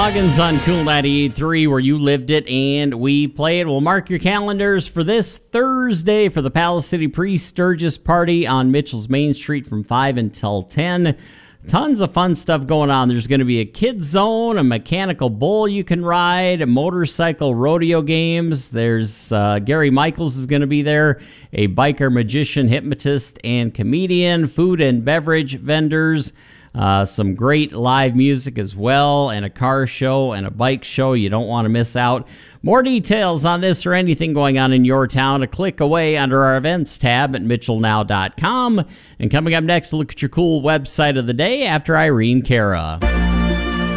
Loggins on Cool 98.3, where you lived it and we play it. We'll mark your calendars for this Thursday for the Palace City Pre-Sturgis Party on Mitchell's Main Street from 5 until 10. Tons of fun stuff going on. There's going to be a kids zone, a mechanical bull you can ride, a motorcycle rodeo games. There's Gary Michaels is going to be there, a biker, magician, hypnotist, and comedian, food and beverage vendors. Some great live music as well, and a car show and a bike show you don't want to miss out. More details on this or anything going on in your town, a click away under our events tab at mitchellnow.com. And coming up next, look at your cool website of the day after Irene Cara.